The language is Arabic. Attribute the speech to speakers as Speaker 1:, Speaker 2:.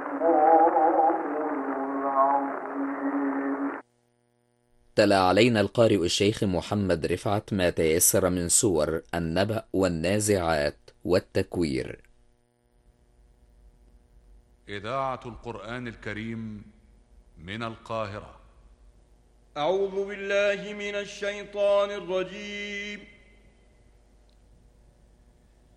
Speaker 1: تلا علينا القارئ الشيخ محمد رفعت ما تيسر من سور النبأ والنازعات والتكوير.
Speaker 2: إذاعة القرآن الكريم من القاهرة.
Speaker 3: أعوذ بالله من الشيطان الرجيم.